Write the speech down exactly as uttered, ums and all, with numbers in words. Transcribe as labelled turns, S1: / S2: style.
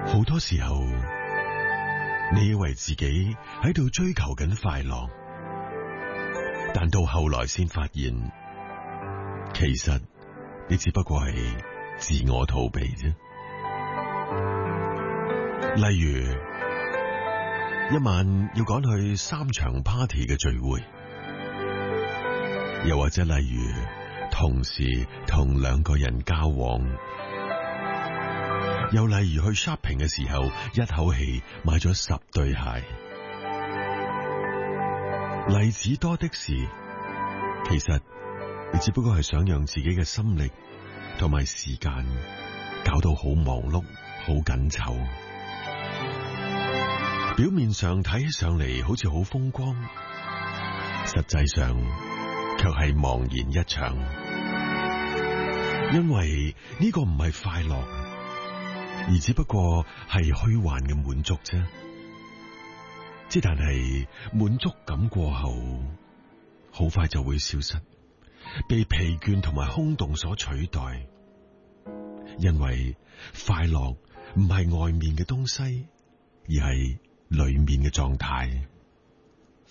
S1: 好多時候，你以為自己喺度追求緊快樂，但到後來先發現，其實你只不過係自我逃避啫。例如，一晚要趕去三場 party 嘅聚會，又或者例如同時同兩個人交往，又例如去 shopping 嘅時候，一口氣買咗十對鞋。例子多的是，其實你只不過係想讓自己嘅心力同埋時間搞到好忙碌、好緊湊。表面上睇起上嚟好似好風光，實際上卻係茫然一場。因為呢個唔係快樂，而只不過係虛幻嘅滿足啫。之但係滿足感過後，好快就會消失，被疲倦同埋空洞所取代。因為快樂唔係外面嘅東西，而係裏面嘅狀態。